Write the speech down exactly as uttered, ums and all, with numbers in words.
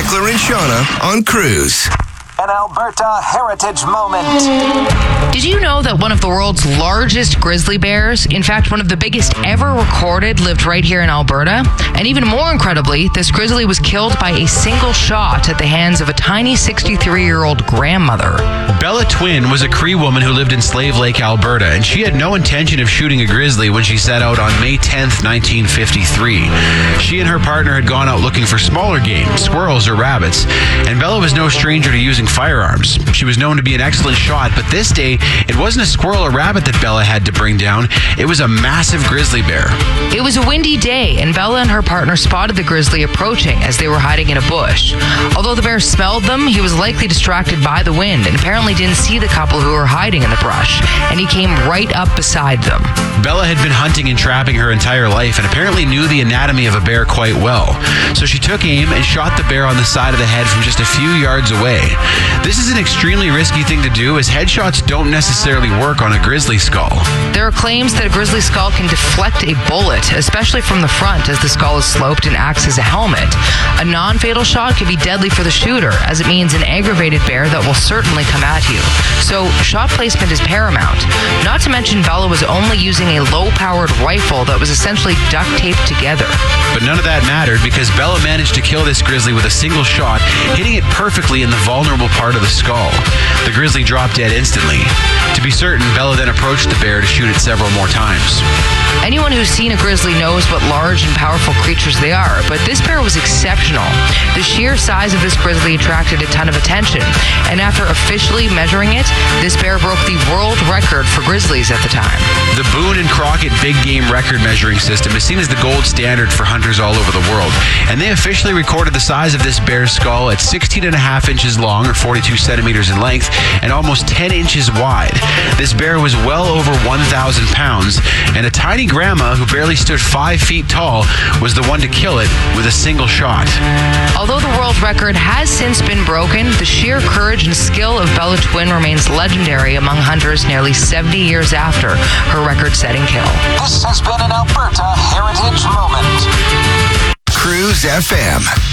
Eckler and Shauna on Cruise. An Alberta heritage moment. Did you know that one of the world's largest grizzly bears, in fact, one of the biggest ever recorded, lived right here in Alberta? And even more incredibly, this grizzly was killed by a single shot at the hands of a tiny sixty-three-year-old grandmother. Bella Twin was a Cree woman who lived in Slave Lake, Alberta, and she had no intention of shooting a grizzly when she set out on May tenth, nineteen fifty-three. She and her partner had gone out looking for smaller game, squirrels or rabbits, and Bella was no stranger to using firearms. She was known to be an excellent shot, but this day, it wasn't a squirrel or rabbit that Bella had to bring down. It was a massive grizzly bear. It was a windy day, and Bella and her partner spotted the grizzly approaching as they were hiding in a bush. Although the bear smelled them, he was likely distracted by the wind and apparently didn't see the couple who were hiding in the brush, and he came right up beside them. Bella had been hunting and trapping her entire life and apparently knew the anatomy of a bear quite well. So she took aim and shot the bear on the side of the head from just a few yards away. This is an extremely risky thing to do, as headshots don't necessarily work on a grizzly skull. There are claims that a grizzly skull can deflect a bullet, especially from the front, as the skull is sloped and acts as a helmet. A non-fatal shot can be deadly for the shooter, as it means an aggravated bear that will certainly come at you. So shot placement is paramount. Not to mention Bella was only using a low-powered rifle that was essentially duct taped together. But none of that mattered, because Bella managed to kill this grizzly with a single shot, hitting it perfectly in the vulnerable part of the skull. The grizzly dropped dead instantly. To be certain, Bella then approached the bear to shoot it several more times. Anyone who's seen a grizzly knows what large and powerful creatures they are, but this bear was exceptional. The sheer size of this grizzly attracted a ton of attention, and after officially measuring it, this bear broke the world record for grizzlies at the time. The Boone and Crockett Big Game Record Measuring System is seen as the gold standard for hunters all over the world, and they officially recorded the size of this bear's skull at sixteen and a half inches long, or forty-two centimeters in length, and almost ten inches wide. This bear was well over one thousand pounds, and a tiny grandma who barely stood five feet tall was the one to kill it with a single shot. Although the world record has since been broken, the sheer courage and skill of Bella Twin remains legendary among hunters nearly seventy years after her record-setting kill. This has been an Alberta heritage moment. Cruise F M.